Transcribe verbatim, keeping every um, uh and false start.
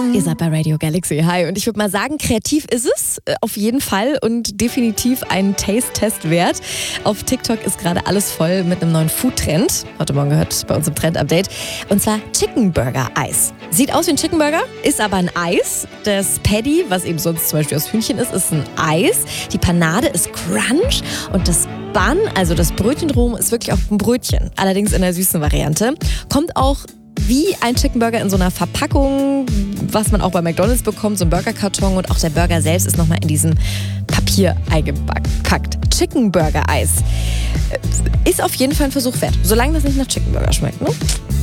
Ihr seid bei Radio Galaxy. Hi. Und ich würde mal sagen, kreativ ist es äh, auf jeden Fall und definitiv ein Taste-Test wert. Auf TikTok ist gerade alles voll mit einem neuen Food-Trend. Heute Morgen gehört bei uns im Trend-Update. Und zwar Chicken Burger Eis. Sieht aus wie ein Chicken Burger, ist aber ein Eis. Das Patty, was eben sonst zum Beispiel aus Hühnchen ist, ist ein Eis. Die Panade ist Crunch und das Bun, also das Brötchen drum, ist wirklich auch ein Brötchen. Allerdings in der süßen Variante. Kommt auch wie ein Chicken Burger in so einer Verpackung, was man auch bei McDonald's bekommt, so ein Burgerkarton, und auch der Burger selbst ist nochmal in diesem Papier eingepackt. Chicken Burger Eis ist auf jeden Fall ein Versuch wert, solange das nicht nach Chicken Burger schmeckt, ne?